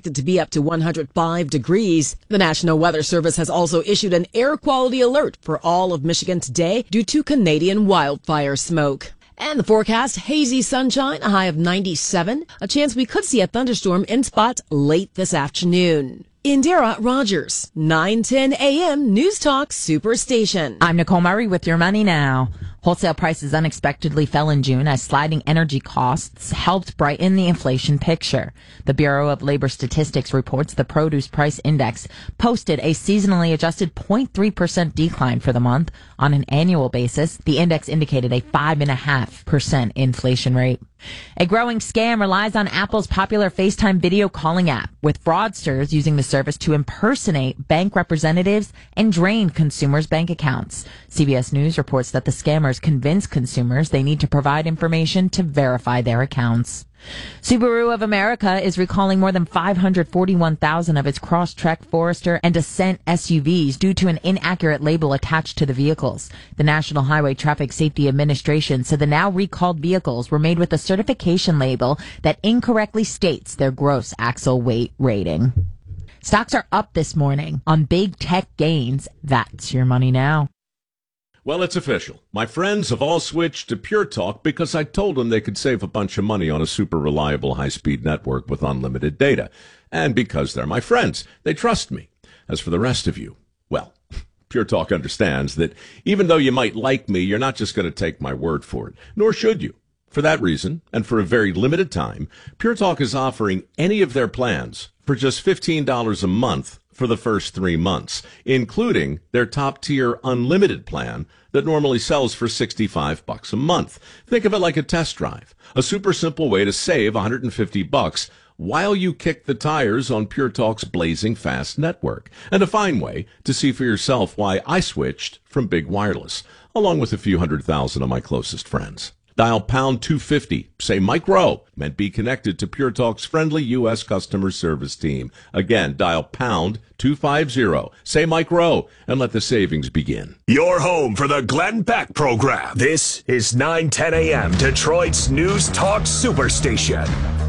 expected to be up to 105 degrees. The National Weather Service has also issued an air quality alert for all of Michigan today due to Canadian wildfire smoke. And the forecast, hazy sunshine, a high of 97. A chance we could see a thunderstorm in spots late this afternoon. Indira Rogers, 9:10 a.m. News Talk Superstation. I'm Nicole Murray with Your Money Now. Wholesale prices unexpectedly fell in June as sliding energy costs helped brighten the inflation picture. The Bureau of Labor Statistics reports the produce price index posted a seasonally adjusted 0.3% decline for the month. On an annual basis, the index indicated a 5.5% inflation rate. A growing scam relies on Apple's popular FaceTime video calling app, with fraudsters using the service to impersonate bank representatives and drain consumers' bank accounts. CBS News reports that the scammers convince consumers they need to provide information to verify their accounts. Subaru of America is recalling more than 541,000 of its Crosstrek, Forester, and Ascent SUVs due to an inaccurate label attached to the vehicles. The National Highway Traffic Safety Administration said the now recalled vehicles were made with a certification label that incorrectly states their gross axle weight rating. Stocks are up this morning on big tech gains. That's Your Money Now. Well, it's official. My friends have all switched to Pure Talk because I told them they could save a bunch of money on a super reliable high-speed network with unlimited data. And because they're my friends, they trust me. As for the rest of you, well, Pure Talk understands that even though you might like me, you're not just going to take my word for it, nor should you. For that reason, and for a very limited time, Pure Talk is offering any of their plans for just $15 a month for the first 3 months, including their top-tier unlimited plan that normally sells for $65 a month. Think of it like a test drive, a super simple way to save $150 while you kick the tires on Pure Talk's blazing fast network, and a fine way to see for yourself why I switched from Big Wireless, along with a few 100,000 of my closest friends. Dial pound 250, say Mike Rowe, and be connected to Pure Talk's friendly U.S. customer service team. Again, dial pound 250, say Mike Rowe, and let the savings begin. Your home for the Glenn Beck program. This is 9:10 a.m. Detroit's News Talk Superstation.